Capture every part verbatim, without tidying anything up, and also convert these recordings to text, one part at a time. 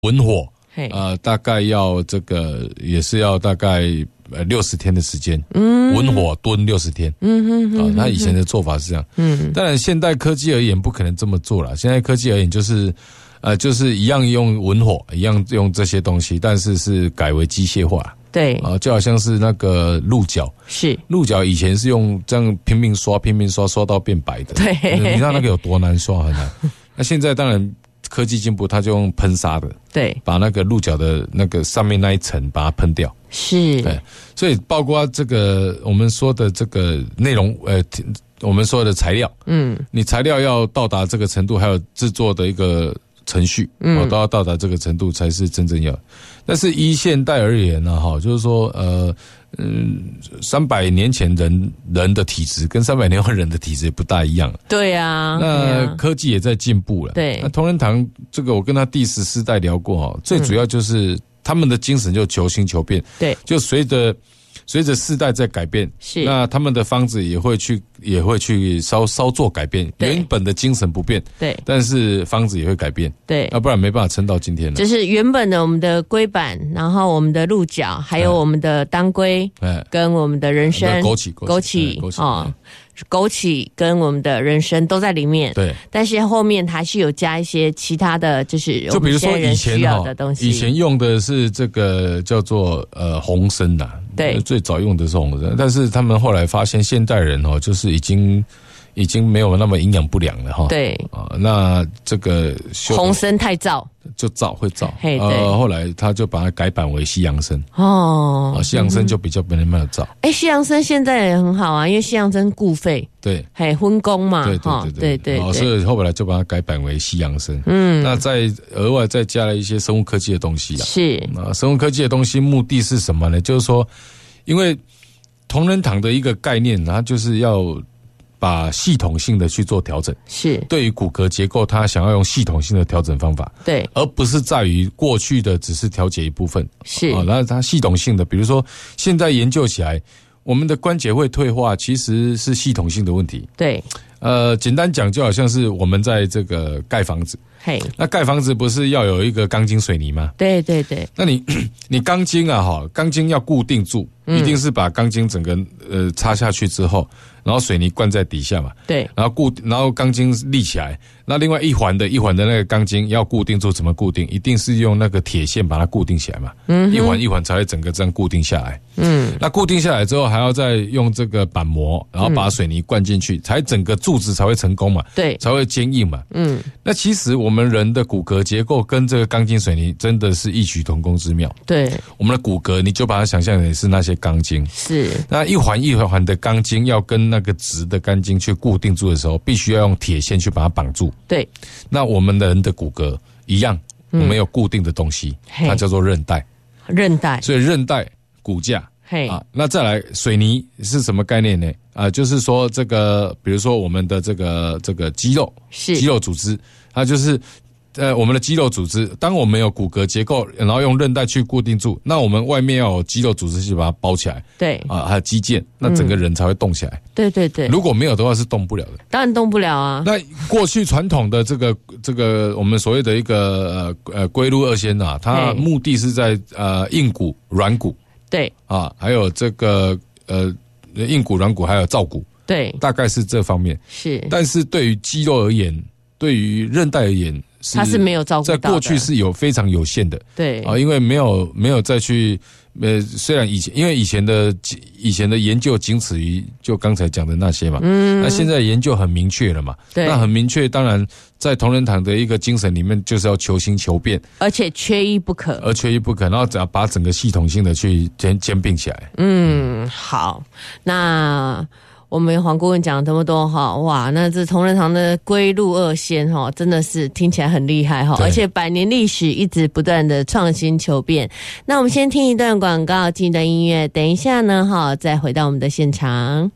文火，呃，大概要这个也是要大概呃六十天的时间，嗯，文火炖六十天，嗯哼哼，啊，那以前的做法是这样，嗯，当然现代科技而言不可能这么做了，现在科技而言就是。呃，就是一样用文火，一样用这些东西，但是是改为机械化。 对， 啊、呃，就好像是那个鹿角， 是鹿角以前是用这样拼命刷、拼命刷，刷到变白的。 对， 你知道那个有多难刷，很难。那现在当然科技进步，它就用喷砂的， 对， 把那个鹿角的那个上面那一层把它喷掉。 是， 对，所以包括这个我们说的这个内容，呃。我们说的材料，嗯，你材料要到达这个程度，还有制作的一个程序，嗯、哦，都要到达这个程度才是真正要。但是依现代而言呢，哈，就是说，呃，嗯，三百年前人人的体质跟三百年后人的体质也不大一样。 对啊， 那科技也在进步了。 对， 那同仁堂这个，我跟他第十四代聊过哈，最主要就是他们的精神就求新求变。 对， 就随着。随着世代在改变， 是那他们的方子也会去也会去稍稍做改变，原本的精神不变， 对， 但是方子也会改变， 对， 要不然没办法撑到今天了。 就是原本的我们的龟板，然后我们的鹿角，还有我们的当归，哎，跟我们的人参、 枸杞、 枸杞、枸杞哦。枸杞跟我们的人参都在里面， 对， 但是后面还是有加一些其他的，就是就比如说以前哈， 以前用的是这个叫做呃红参呐， 对， 最早用的是红参，但是他们后来发现现代人哦，就是已经已经没有那么营养不良了哈， 对啊，那这个红参太燥。 就燥会燥， 呃， 后来他就把它改版为西洋参哦， 啊，西洋参就比较没那么燥。 哎、欸，西洋参现在也很好啊，因为西洋参固肺， 对， 嘿，荤功嘛， 对对对对对，哦，所以后来就把它改版为西洋参。嗯，那再额外再加了一些生物科技的东西啦。 是啊，生物科技的东西目的是什么呢？就是说，因为同仁堂的一个概念，它就是要。把系统性的去做调整， 是对于骨骼结构，他想要用系统性的调整方法， 对， 而不是在于过去的只是调节一部分， 是啊，然后它系统性的，比如说现在研究起来，我们的关节会退化，其实是系统性的问题， 对， 呃，简单讲就好像是我们在这个盖房子， 嘿， 那盖房子不是要有一个钢筋水泥吗？ 对对对， 那你你钢筋啊，哈，钢筋要固定住，一定是把钢筋整个呃插下去之后。然后水泥灌在底下嘛， 对， 然后固，然后钢筋立起来，那另外一环的一环的那个钢筋要固定住，怎么固定？一定是用那个铁线把它固定起来嘛，嗯，一环一环才会整个这样固定下来，嗯，那固定下来之后还要再用这个板模，然后把水泥灌进去，才整个柱子才会成功嘛， 对， 才会坚硬嘛， 嗯， 那其实我们人的骨骼结构跟这个钢筋水泥真的是异曲同工之妙， 对， 我们的骨骼你就把它想象成是那些钢筋， 是， 那一环一环的钢筋要跟那个直的钢筋去固定住的时候，必须要用铁线去把它绑住。对，那我们的人的骨骼一样，嗯、我们有固定的东西，它叫做韧带。 韧带， 所以韧带、骨架， 嘿啊，那再来水泥是什么概念呢？啊，就是说这个，比如说我们的这个这个肌肉， 是肌肉组织，它就是。呃，我们的肌肉组织，当我们有骨骼结构，然后用韧带去固定住，那我们外面要有肌肉组织去把它包起来。 对啊，还有肌腱，那整个人才会动起来。嗯、 对对对， 如果没有的话是动不了的。 当然动不了啊。 那过去传统的这个这个我们所谓的一个呃呃龟鹿二仙啊，它目的是在呃硬骨、软骨。对啊，还有这个呃硬骨、软骨，还有造骨。对，大概是这方面。是，但是对于肌肉而言，对于韧带而言。 它是没有照顾到的， 在过去是有非常有限的， 对啊，因为没有没有再去，呃，虽然以前因为以前的以前的研究仅此于就刚才讲的那些嘛，嗯，那现在研究很明确了嘛，对，那很明确，当然在同仁堂的一个精神里面，就是要求新求变， 而且缺一不可， 而缺一不可，然后只要把整个系统性的去兼兼并起来。 嗯，好，那。我们黄顾问讲了这么多哈，哇，那这同仁堂的龟鹿二仙哈，真的是听起来很厉害哈，而且百年历史一直不断的创新求变。那我们先听一段广告，听一段音乐，等一下呢哈，再回到我们的现场。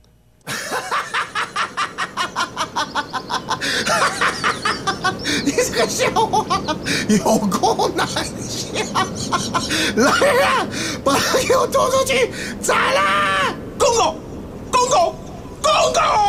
你这个笑话有够难笑！来啊，把它给我拖出去，宰啦！公狗，公狗。公狗！